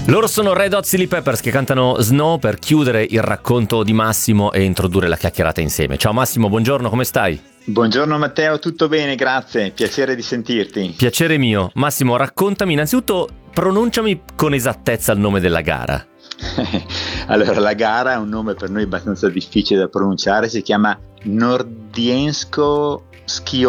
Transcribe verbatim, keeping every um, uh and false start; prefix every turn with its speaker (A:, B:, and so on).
A: Loro sono Red Hot Chili Peppers che cantano Snow per chiudere il racconto di Massimo e introdurre la chiacchierata insieme. Ciao Massimo, buongiorno, come stai?
B: Buongiorno Matteo, tutto bene, grazie, piacere di sentirti.
A: Piacere mio. Massimo, raccontami innanzitutto, pronunciami con esattezza il nome della gara.
B: Allora, la gara è un nome per noi abbastanza difficile da pronunciare, si chiama Nordiensko Ski